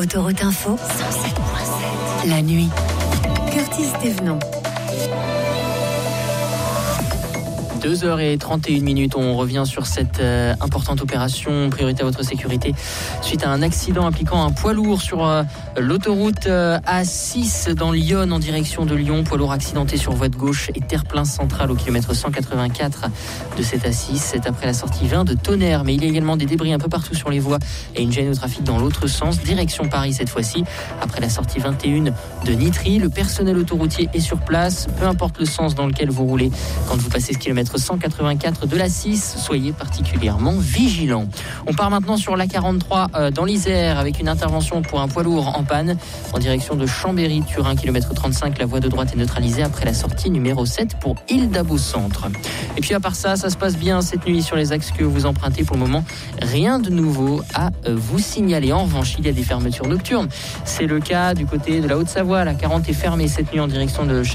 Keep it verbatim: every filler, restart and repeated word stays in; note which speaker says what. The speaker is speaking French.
Speaker 1: Autoroute Info, cent sept virgule sept. La nuit. Curtis Thévenon.
Speaker 2: deux heures trente et une minutes, on revient sur cette euh, importante opération priorité à votre sécurité suite à un accident impliquant un poids lourd sur euh, l'autoroute euh, A six dans l'Yonne en direction de Lyon. Poids lourd accidenté sur voie de gauche et terre-plein central au kilomètre cent quatre-vingt-quatre de cette A six. C'est après la sortie vingt de Tonnerre, mais il y a également des débris un peu partout sur les voies et une gêne au trafic dans l'autre sens, direction Paris cette fois-ci. Après la sortie vingt et une de Nitry, le personnel autoroutier est sur place, peu importe le sens dans lequel vous roulez. Quand vous passez ce kilomètre cent quatre-vingt-quatre de l'A six, soyez particulièrement vigilants. On part maintenant sur l'A quarante-trois euh, dans l'Isère avec une intervention pour un poids lourd en panne en direction de Chambéry-Turin, kilomètre trente-cinq. La voie de droite est neutralisée après la sortie numéro sept pour Île-d'Abo Centre. Et puis à part ça, ça se passe bien cette nuit sur les axes que vous empruntez. Pour le moment, rien de nouveau à euh, vous signaler. En revanche, il y a des fermetures nocturnes. C'est le cas du côté de la Haute-Savoie. La quarante est fermée cette nuit en direction de